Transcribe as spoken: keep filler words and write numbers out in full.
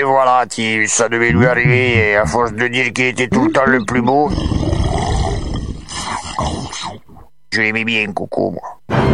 voilà, tu- ça devait lui arriver, et à force de dire qu'il était tout le temps le plus beau, je l'aimais bien, Coco, moi.